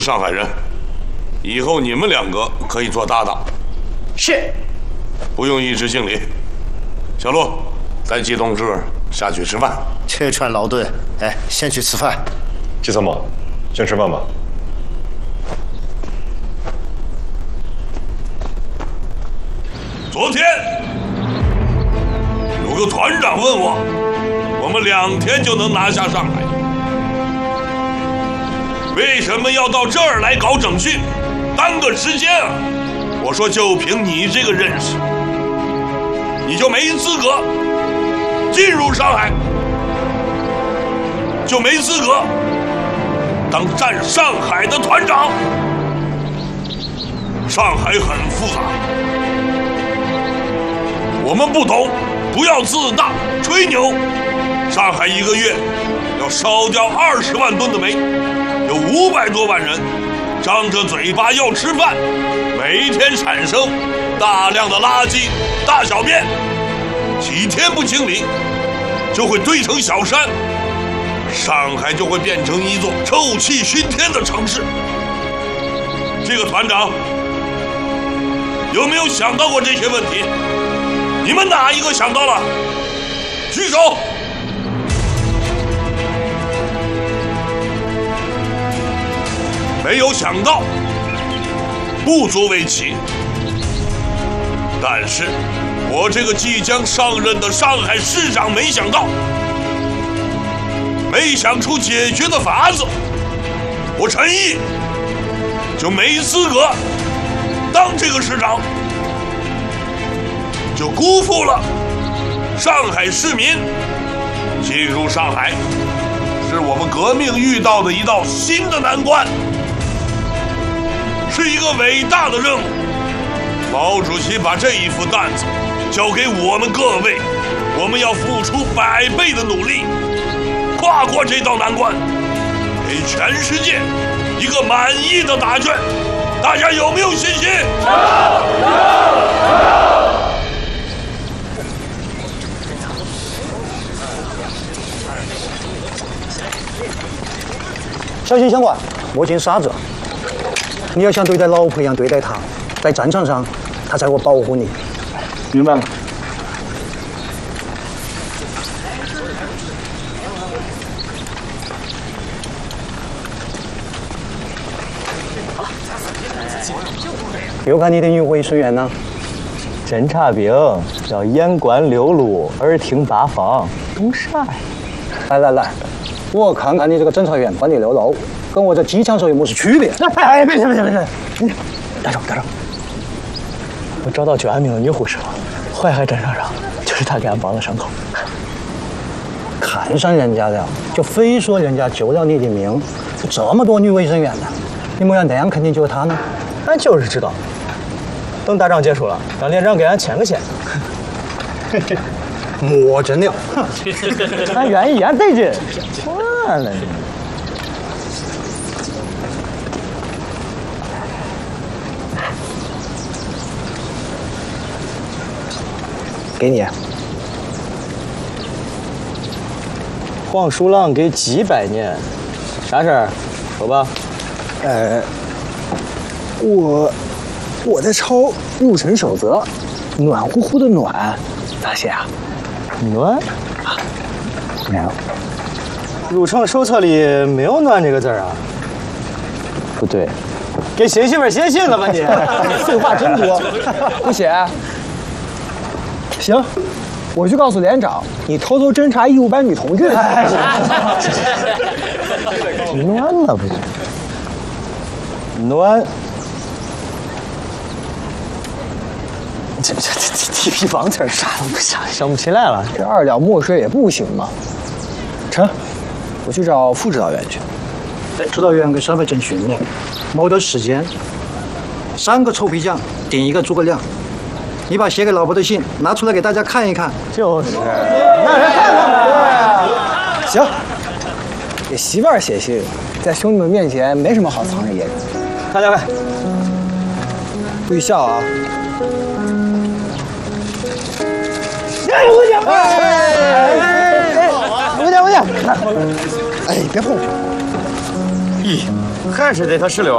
上海人，以后你们两个可以做搭档。 是。 不用一直敬礼。小陆，带季同志下去吃饭。 这串劳顿，哎，先去吃饭。 季参谋，先吃饭吧。 昨天有个团长问我们2天就能拿下上海，为什么要到这儿来搞整训，耽搁时间啊？我说就凭你这个认识，你就没资格进入上海，就没资格当占上海的团长。上海很复杂，我们不懂，不要自大吹牛。上海1个月要烧掉20万吨的煤，有500多万人张着嘴巴要吃饭，每天产生大量的垃圾、大小便，几天不清理就会堆成小山，上海就会变成一座臭气熏天的城市。这个团长有没有想到过这些问题？你们哪一个想到了？举手。没有想到，不足为奇。但是，我这个即将上任的上海市长没想到，没想出解决的法子，我陈毅就没资格当这个市长，就辜负了上海市民。进入上海，是我们革命遇到的一道新的难关。是一个伟大的任务，毛主席把这一副担子交给我们各位，我们要付出100倍的努力，跨过这道难关，给全世界一个满意的答卷。大家有没有信心？ 小心相关，莫进沙子。你要像对待老婆一样对待他，在战场上，他才会保护你。明白了。又看你的女卫生员呢？ 侦察兵要眼观六路，耳听八方，懂啥呀？ 来，我看看你这个侦察员观里溜漏，跟我这机枪手有么是区别？哎，别，带走。 我找到救俺命的女护士了，淮海战场上就是她给俺绑的伤口。 看上人家了，就非说人家救了你的命。这么多女卫生员呢，你莫要那样肯定救她呢？ 俺就是知道，等打仗结束了，让连长给俺签个线。 莫真了， 俺愿意，俺得劲。完了。 给你。 黄鼠狼给鸡拜年，啥事儿？说吧。 我在抄入城守则，暖乎乎的暖，咋写啊？ 暖？ 没有。 入城手册里没有暖这个字啊？不对，给新媳妇写信了吧你？ 废话真多，不写。行，我去告诉连长，你偷偷侦察义务班女同志。 暖了不是？暖。这地皮方词啥都不想不起来了。 这2两墨水也不行吗？成，我去找副指导员去。指导员给上面整训呢，没得时间。3个臭皮匠顶一个诸葛亮。你把写给老婆的信拿出来给大家看一看。 就是， 让人看看呗。行，给媳妇儿写信，在兄弟们面前没什么好藏着掖着。 看两位， 注意笑啊！ 哎，别碰！咦，还是得他16啊。